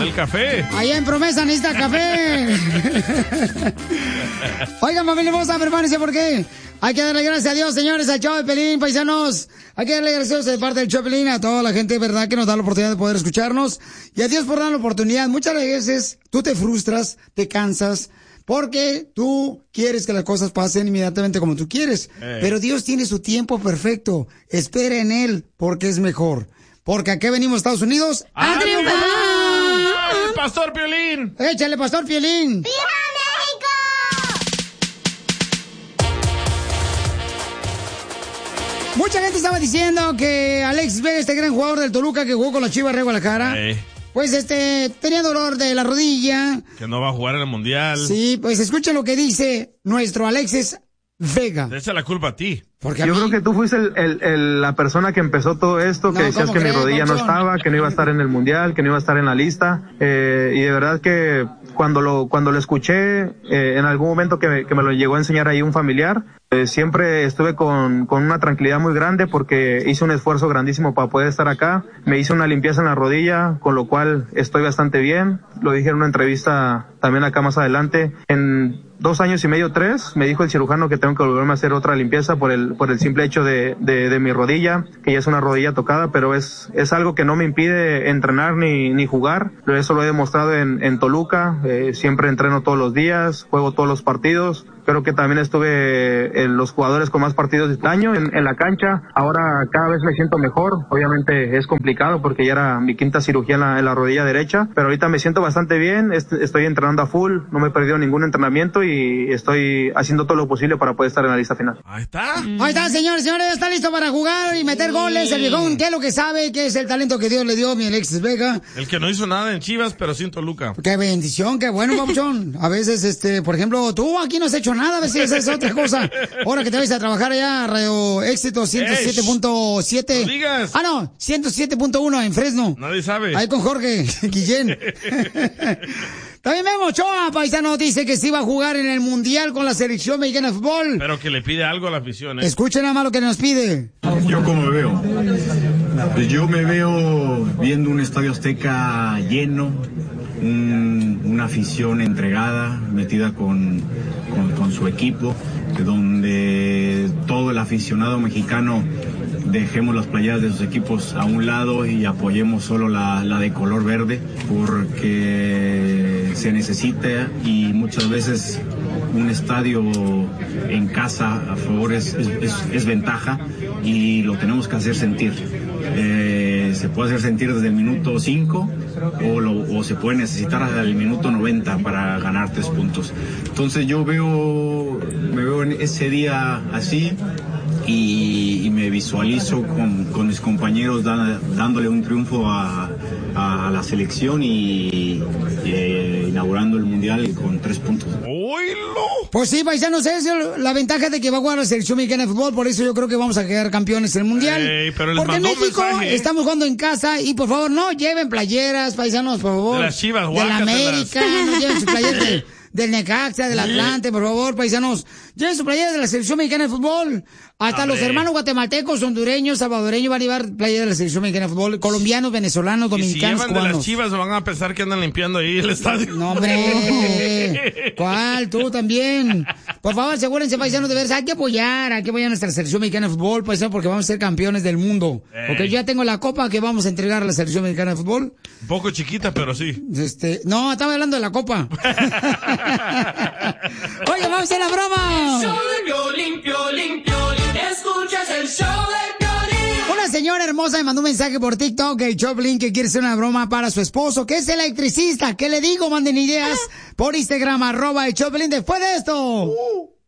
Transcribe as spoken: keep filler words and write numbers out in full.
el café. Allá en Promesa necesita café. Oigan, familia hermosa, prepárense porque hay que darle gracias a Dios, señores, al show de Pelín, paisanos. Hay que darle gracias de parte del show de Pelín a toda la gente, ¿verdad?, que nos da la oportunidad de poder escucharnos. Y a Dios por dar la oportunidad. Muchas veces tú te frustras, te cansas, porque tú quieres que las cosas pasen inmediatamente como tú quieres. Eh. Pero Dios tiene su tiempo perfecto. Espera en Él, porque es mejor. Porque aquí venimos a Estados Unidos a, ¡A triunfar! ¡El Pastor Piolín! ¡Échale, Pastor Piolín! ¡Viva México! Mucha gente estaba diciendo que Alexis Vega, este gran jugador del Toluca que jugó con la Chivas de Guadalajara, eh. pues este tenía dolor de la rodilla. Que no va a jugar en el Mundial. Sí, pues escuchen lo que dice nuestro Alexis Vega. Te echa la culpa a ti. Porque Yo mí... creo que tú fuiste el, el, el, la persona que empezó todo esto, que no, decías que mi rodilla no estaba, que no iba a estar en el Mundial, que no iba a estar en la lista. Eh, y de verdad que cuando lo cuando lo escuché, eh, en algún momento que me, que me lo llegó a enseñar ahí un familiar, eh, siempre estuve con, con una tranquilidad muy grande porque hice un esfuerzo grandísimo para poder estar acá. Me hice una limpieza en la rodilla, con lo cual estoy bastante bien. Lo dije en una entrevista también acá más adelante. En dos años y medio, tres, me dijo el cirujano que tengo que volverme a hacer otra limpieza por el por el simple hecho de, de, de mi rodilla, que ya es una rodilla tocada, pero es es algo que no me impide entrenar ni, ni jugar. Eso lo he demostrado en, en Toluca. Eh, siempre entreno todos los días, juego todos los partidos. Creo que también estuve en los jugadores con más partidos de este año en, en la cancha. Ahora cada vez me siento mejor. Obviamente es complicado porque ya era mi quinta cirugía en la, en la rodilla derecha, pero ahorita me siento bastante bien. Est- estoy entrenando a full, no me he perdido ningún entrenamiento y estoy haciendo todo lo posible para poder estar en la lista final. Ahí está. Ahí está, señores, señores, está listo para jugar y meter goles. El viejón, ¿qué es lo que sabe? ¿Qué es el talento que Dios le dio a mi Alexis Vega? El que no hizo nada en Chivas, pero sí en Toluca. Qué bendición, qué bueno, papuchón. A veces, este, por ejemplo, tú aquí no has hecho nada, a veces es otra cosa. Ahora que te vas a trabajar allá, Radio Éxito ciento siete punto siete. No digas. Ah, no, ciento siete punto uno en Fresno. Nadie sabe. Ahí con Jorge Guillén. También Memo Ochoa, paisano, dice que sí va a jugar en el Mundial con la selección mexicana de fútbol. Pero que le pide algo a la afición, ¿eh? Escuchen nada más lo que nos pide. Yo como me veo. Pues yo me veo viendo un Estadio Azteca lleno, un, una afición entregada, metida con, con, con su equipo, donde todo el aficionado mexicano dejemos las playeras de sus equipos a un lado y apoyemos solo la, la de color verde, porque se necesita y muchas veces un estadio en casa a favor es, es, es, es ventaja y lo tenemos que hacer sentir. Eh, se puede hacer sentir desde el minuto cinco o, lo, o se puede necesitar hasta el minuto noventa para ganar tres puntos. Entonces yo veo, me veo en ese día así. Y, y me visualizo con, con mis compañeros da, dándole un triunfo a, a la selección y, y inaugurando el Mundial con tres puntos. ¡Oílo! Pues sí, paisanos, es la ventaja de que va a jugar la selección mexicana de fútbol, por eso yo creo que vamos a quedar campeones en el Mundial. Ey, pero les porque en México estamos jugando en casa y por favor no lleven playeras, paisanos, por favor. De las Chivas, de la América, no lleven sus playeras de, del Necaxa, del Atlante, por favor, paisanos. Lleven sus playeras de la selección mexicana de fútbol. Hasta a los ver. hermanos guatemaltecos, hondureños, salvadoreños van a llevar playeras de la selección mexicana de fútbol. Colombianos, venezolanos, dominicanos, y si llevan cubanos. de las Chivas van a pensar que andan limpiando ahí el estadio. No, hombre. ¿Cuál? Tú también. Por favor, asegúrense, paisanos, de ver, hay que apoyar, hay que apoyar a nuestra selección mexicana de fútbol, paisanos, porque vamos a ser campeones del mundo. Ey. Porque yo ya tengo la copa que vamos a entregar a la selección mexicana de fútbol. Un poco chiquita, pero sí. Este, no, estaba hablando de la copa. Oye, vamos a hacer la broma. El show de Piolín, Piolín, Piolín. Escuchas el show de Piolín. Una señora hermosa me mandó un mensaje por TikTok, el Choplin, que quiere hacer una broma para su esposo, que es electricista. ¿Qué le digo? Manden ideas por Instagram, arroba el Choplin. Después de esto. Uh.